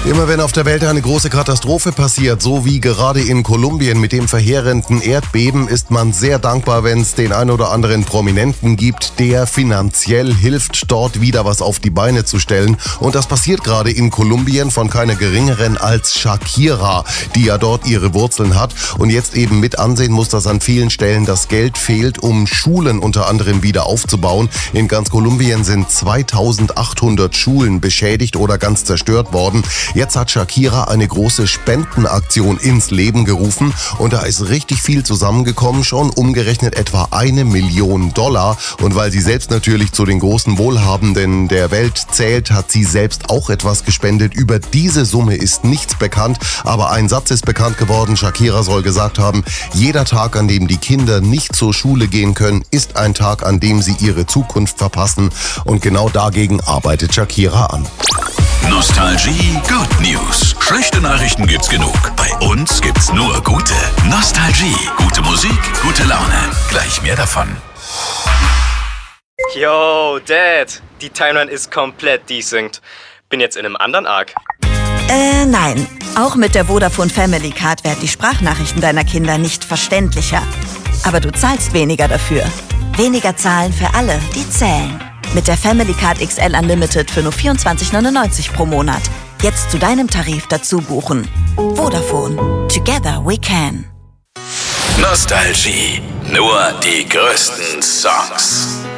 Immer wenn auf der Welt eine große Katastrophe passiert, so wie gerade in Kolumbien mit dem verheerenden Erdbeben, ist man sehr dankbar, wenn es den ein oder anderen Prominenten gibt, der finanziell hilft, dort wieder was auf die Beine zu stellen. Und das passiert gerade in Kolumbien von keiner geringeren als Shakira, die ja dort ihre Wurzeln hat und jetzt eben mit ansehen muss, dass an vielen Stellen das Geld fehlt, um Schulen unter anderem wieder aufzubauen. In ganz Kolumbien sind 2800 Schulen beschädigt oder ganz zerstört worden. Jetzt hat Shakira eine große Spendenaktion ins Leben gerufen und da ist richtig viel zusammengekommen, schon umgerechnet etwa $1 Million. Und weil sie selbst natürlich zu den großen Wohlhabenden der Welt zählt, hat sie selbst auch etwas gespendet. Über diese Summe ist nichts bekannt, aber ein Satz ist bekannt geworden. Shakira soll gesagt haben, jeder Tag, an dem die Kinder nicht zur Schule gehen können, ist ein Tag, an dem sie ihre Zukunft verpassen. Und genau dagegen arbeitet Shakira an. Nostalgie Good News. Schlechte Nachrichten gibt's genug. Bei uns gibt's nur gute. Nostalgie. Gute Musik, gute Laune. Gleich mehr davon. Yo, Dad. Die Timeline ist komplett desynced. Bin jetzt in einem anderen Arc. Nein. Auch mit der Vodafone Family Card werden die Sprachnachrichten deiner Kinder nicht verständlicher. Aber du zahlst weniger dafür. Weniger zahlen für alle, die zählen. Mit der Family Card XL Unlimited für nur 24,99 pro Monat. Jetzt zu deinem Tarif dazu buchen. Vodafone. Together we can. Nostalgie. Nur die größten Songs.